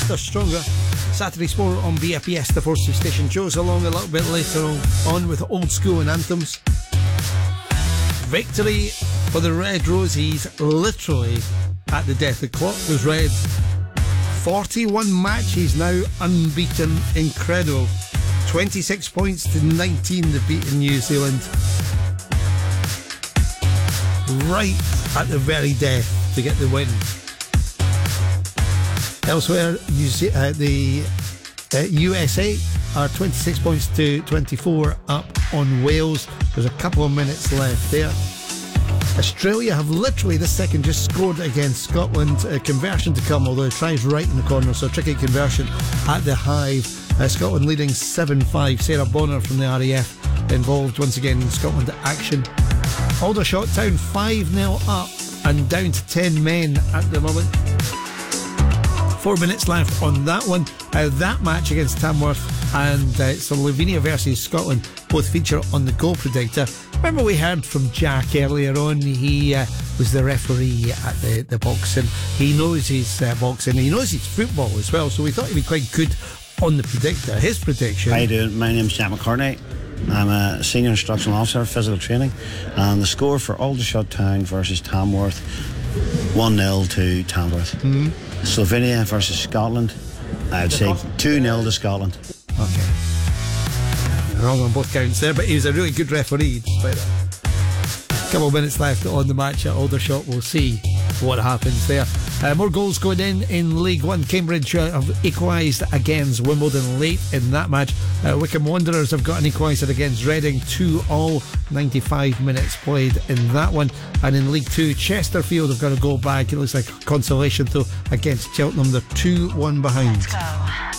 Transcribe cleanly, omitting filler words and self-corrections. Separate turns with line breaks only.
faster, stronger. Saturday Sport on BFBS, the Forces Station. Joe's along a little bit later on with Old School and Anthems. Victory for the Red Roses, literally at the death. The clock was red. 41 matches now unbeaten. Incredible. 26 points to 19 to beat in New Zealand. Right at the very death to get the win. Elsewhere, the USA are 26 points to 24 up on Wales. There's a couple of minutes left there. Australia have literally this second just scored against Scotland. A conversion to come, although it tries right in the corner, so a tricky conversion at the Hive. Scotland leading 7-5. Sarah Bonner from the RAF involved once again in Scotland action. Aldershot Town 5-0 up and down to 10 men at the moment. 4 minutes left on that one. That match against Tamworth and Slovenia versus Scotland both feature on the Goal Predictor. Remember we heard from Jack earlier on. He was the referee at the boxing. He knows his boxing. He knows his football as well. So we thought he'd be quite good on the predictor. His prediction.
How you doing? My name's Jack McCartney. I'm a senior instructional officer of physical training, and the score for Aldershot Town versus Tamworth, 1-0 to Tamworth. Slovenia versus Scotland, I'd say 2-0 to Scotland.
Okay. Wrong on both counts there, but he was a really good referee. But a couple of minutes left on the match at Aldershot. We'll see what happens there. More goals going in League One. Cambridge have equalised against Wimbledon late in that match. Wycombe Wanderers have got an equaliser against Reading, 2-2. 95 minutes played in that one. And in League 2, Chesterfield have got to go back. It looks like consolation though against Cheltenham. They're 2-1 behind.
Let's go.